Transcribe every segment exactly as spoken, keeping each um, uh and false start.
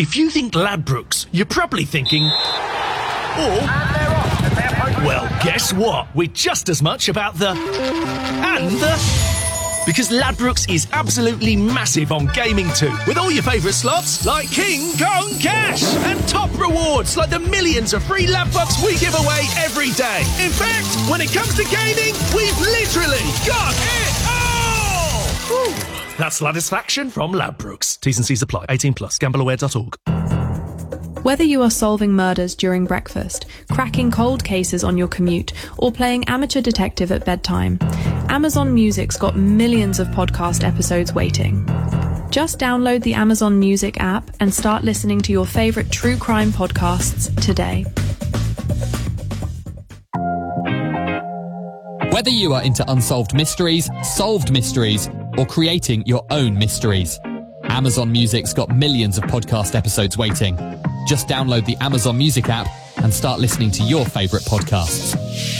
If you think Ladbrokes, you're probably thinking, or, well, guess what? We're just as much about the, and the, because Ladbrokes is absolutely massive on gaming too, with all your favourite slots like King Kong Cash and top rewards like the millions of free Ladbucks we give away every day. In fact, when it comes to gaming, we've literally got it all! Whew. That's Satisfaction from Ladbrokes. T's and C's apply. eighteen plus. gamble aware dot org. Whether you are solving murders during breakfast, cracking cold cases on your commute, or playing amateur detective at bedtime, Amazon Music's got millions of podcast episodes waiting. Just download the Amazon Music app and start listening to your favourite true crime podcasts today. Whether you are into unsolved mysteries, solved mysteries, or creating your own mysteries, Amazon Music's got millions of podcast episodes waiting. Just download the Amazon Music app and start listening to your favourite podcasts.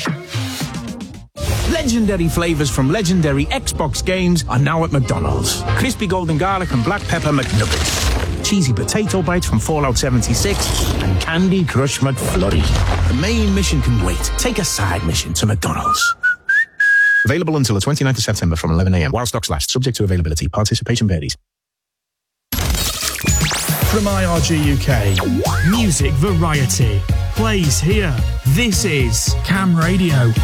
Legendary flavours from legendary Xbox games are now at McDonald's. Crispy golden garlic and black pepper McNuggets. Cheesy potato bites from Fallout seventy-six. And Candy Crush McFlurry. The main mission can wait. Take a side mission to McDonald's. Available until the twenty-ninth of September from eleven a.m. while stocks last. Subject to availability. Participation varies. From I R G U K, music variety plays here. This is Cam Radio.